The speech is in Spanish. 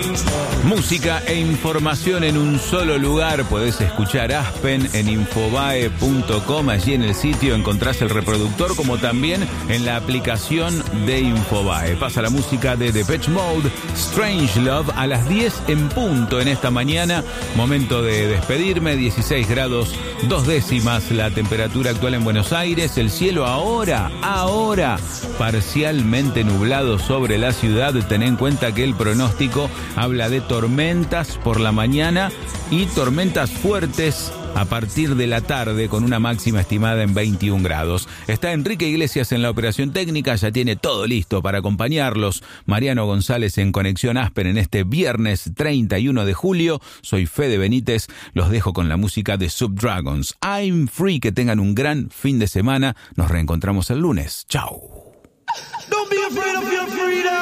Música e información en un solo lugar. Podés escuchar Aspen en infobae.com. Allí en el sitio encontrás el reproductor, como también en la aplicación de Infobae. Pasa la música de Depeche Mode, Strange Love, a las 10 en punto en esta mañana. Momento de despedirme. 16 grados 2 décimas la temperatura actual en Buenos Aires. El cielo ahora parcialmente nublado sobre la ciudad. Ten en cuenta que el pronóstico habla de tormentas por la mañana y tormentas fuertes a partir de la tarde, con una máxima estimada en 21 grados. Está Enrique Iglesias en la operación técnica, ya tiene todo listo para acompañarlos. Mariano González en Conexión Aspen en este viernes 31 de julio. Soy Fede Benítez, los dejo con la música de Subdragons. I'm Free, que tengan un gran fin de semana. Nos reencontramos el lunes. Chao. Don't be afraid of your freedom.